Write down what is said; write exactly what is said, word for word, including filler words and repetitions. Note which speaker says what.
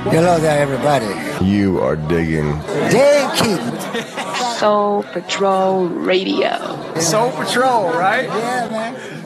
Speaker 1: Hello there, everybody.
Speaker 2: You are digging.
Speaker 1: Dan Keaton.
Speaker 3: Soul Patrol Radio.
Speaker 4: Soul Patrol, right?
Speaker 1: Yeah, man.